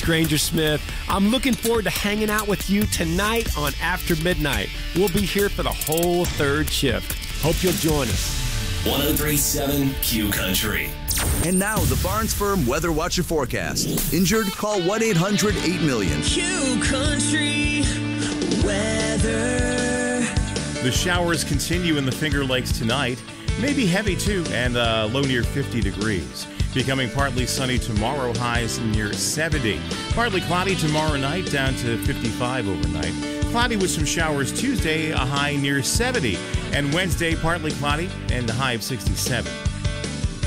Granger Smith. I'm looking forward to hanging out with you tonight on After Midnight. We'll be here for the whole third shift. Hope you'll join us. 103.7 Q Country. And now the Barnes Firm Weather Watcher forecast. Injured? Call 1-800-8-million. Q Country weather. The showers continue in the Finger Lakes tonight. Maybe heavy too, and low near 50 degrees. Becoming partly sunny tomorrow, highs near 70. Partly cloudy tomorrow night, down to 55 overnight. Cloudy with some showers Tuesday, a high near 70. And Wednesday, partly cloudy and a high of 67.